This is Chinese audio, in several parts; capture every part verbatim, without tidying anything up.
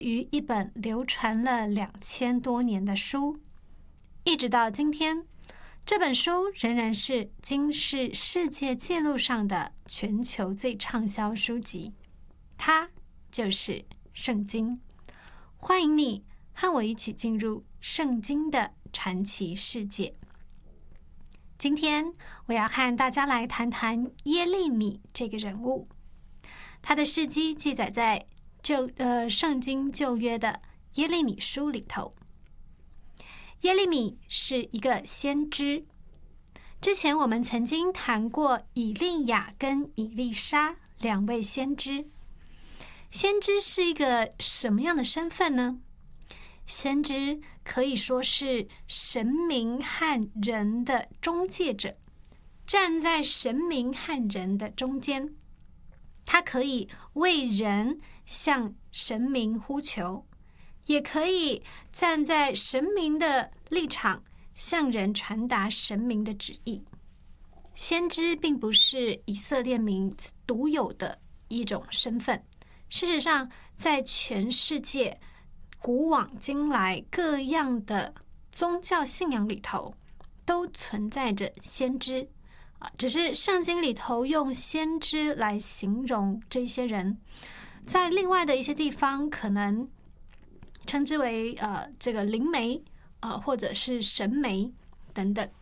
于一本流传了两千多年的书，一直到今天，这本书仍然是金氏世界纪录上的全球最畅销书籍，它就是圣经。欢迎你和我一起进入圣经的传奇世界。今天我要和大家来谈谈耶利米这个人物，他的事迹记载在旧呃圣经旧约的耶利米书里头。耶利米是一个先知，之前我们曾经谈过以利亚跟以利沙两位先知。先知是一个什么样的身份呢？先知可以说是神明和人的中介者，站在神明和人的中间，他可以为人向神明呼求，也可以站在神明的立场向人传达神明的旨意。先知并不是以色列民独有的一种身份，事实上在全世界古往今来各样的宗教信仰里头都存在着先知，只是圣经里头用先知来形容这些人，在另外的一些地方可能称之为呃这个灵媒呃或者是神媒等等。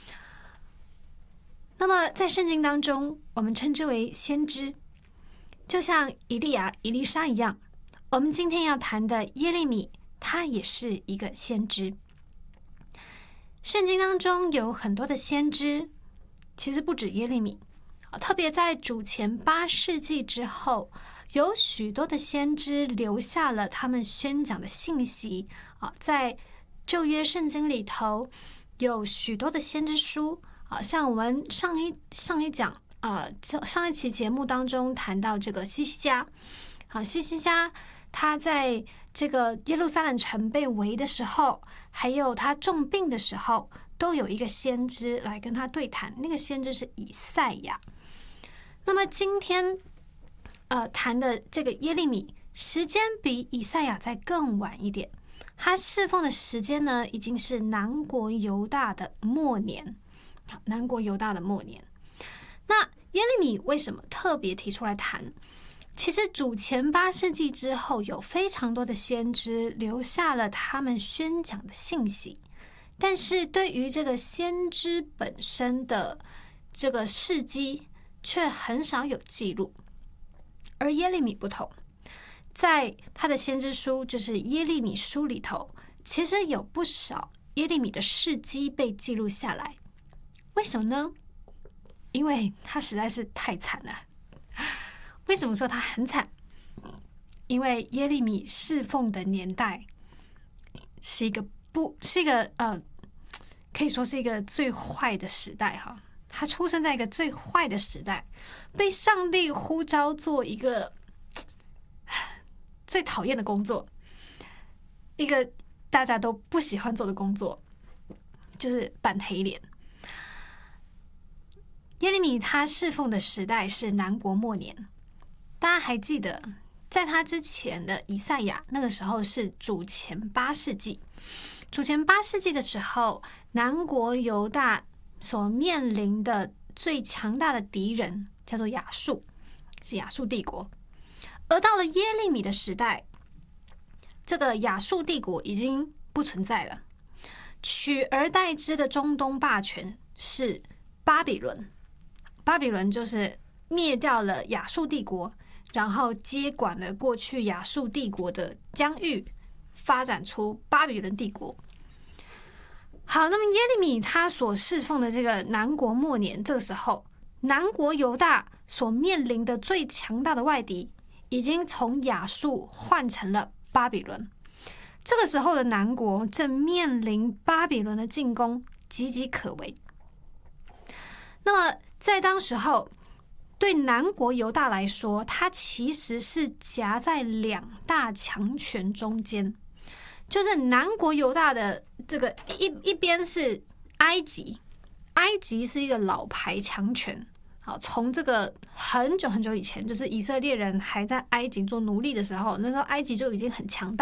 那么在圣经当中，我们称之为先知，就像以利亚、以利沙一样。我们今天要谈的耶利米，他也是一个先知。圣经当中有很多的先知，其实不止耶利米，特别在主前八世纪之后，有许多的先知留下了他们宣讲的信息。在旧约圣经里头有许多的先知书，像我们上一上一讲呃上一期节目当中谈到这个西西家，好，西西家他在这个耶路撒冷城被围的时候，还有他重病的时候，都有一个先知来跟他对谈，那个先知是以赛亚。那么今天呃谈的这个耶利米，时间比以赛亚再更晚一点，他侍奉的时间呢，已经是南国犹大的末年。南国犹大的末年，那耶利米为什么特别提出来谈？其实主前八世纪之后，有非常多的先知留下了他们宣讲的信息，但是对于这个先知本身的这个事迹却很少有记录。而耶利米不同，在他的先知书，就是耶利米书里头，其实有不少耶利米的事迹被记录下来。为什么呢？因为他实在是太惨了。为什么说他很惨？因为耶利米侍奉的年代是一个不是一个呃，可以说是一个最坏的时代哈。他出生在一个最坏的时代，被上帝呼召做一个最讨厌的工作，一个大家都不喜欢做的工作，就是扮黑脸。耶利米他侍奉的时代是南国末年，大家还记得在他之前的以赛亚，那个时候是主前八世纪。主前八世纪的时候，南国犹大所面临的最强大的敌人叫做亚述，是亚述帝国。而到了耶利米的时代，这个亚述帝国已经不存在了，取而代之的中东霸权是巴比伦。巴比伦就是灭掉了亚述帝国，然后接管了过去亚述帝国的疆域，发展出巴比伦帝国。好，那么耶利米他所侍奉的这个南国末年，这个时候南国犹大所面临的最强大的外敌，已经从亚述换成了巴比伦。这个时候的南国正面临巴比伦的进攻，岌岌可危。那么在当时候，对南国犹大来说，它其实是夹在两大强权中间，就是南国犹大的这个一一边是埃及，埃及是一个老牌强权。好，从这个很久很久以前，就是以色列人还在埃及做奴隶的时候，那时候埃及就已经很强大。